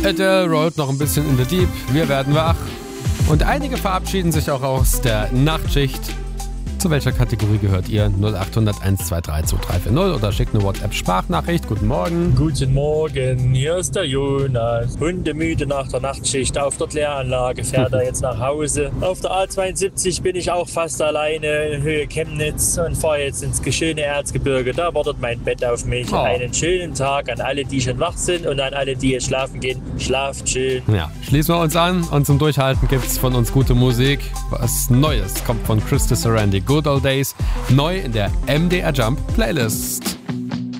Adele rollt noch ein bisschen in the Deep. Wir werden wach. Und einige verabschieden sich auch aus der Nachtschicht. Zu welcher Kategorie gehört ihr? 0800 123 2340 oder schickt eine WhatsApp-Sprachnachricht. Guten Morgen. Guten Morgen, hier ist der Jonas. Hundemüde nach der Nachtschicht auf der Kläranlage, fährt er jetzt nach Hause. Auf der A72 bin ich auch fast alleine in Höhe Chemnitz und fahre jetzt ins schöne Erzgebirge. Da wartet mein Bett auf mich. Einen schönen Tag an alle, die schon wach sind und an alle, die jetzt schlafen gehen. Schlaft schön. Ja, schließen wir uns an und zum Durchhalten gibt's von uns gute Musik. Was Neues kommt von Krista Sarandon. Good Old Days, neu in der MDR Jump Playlist.